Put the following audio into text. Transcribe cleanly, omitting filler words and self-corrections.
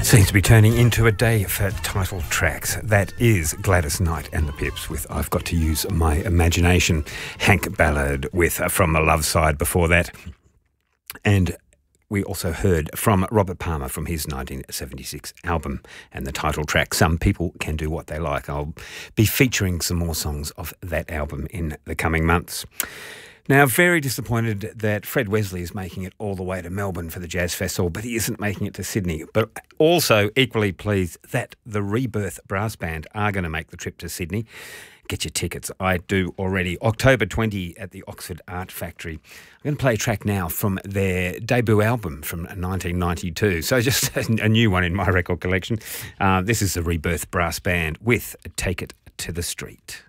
Seems to be turning into a day for title tracks. That is Gladys Knight and the Pips with I've Got to Use My Imagination. Hank Ballard with From the Love Side before that. And we also heard from Robert Palmer from his 1976 album and the title track, Some People Can Do What They Like. I'll be featuring some more songs of that album in the coming months. Now, very disappointed that Fred Wesley is making it all the way to Melbourne for the Jazz Festival, but he isn't making it to Sydney. But also equally pleased that the Rebirth Brass Band are going to make the trip to Sydney. Get your tickets. I do already. October 20 at the Oxford Art Factory. I'm going to play a track now from their debut album from 1992. So just a new one in my record collection. This is the Rebirth Brass Band with Take It to the Street.